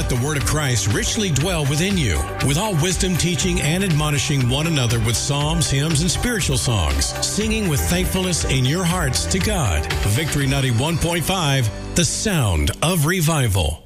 let the word of Christ richly dwell within you, with all wisdom teaching and admonishing one another with psalms, hymns, and spiritual songs, singing with thankfulness in your hearts to God. Victory 91.5, the sound of revival.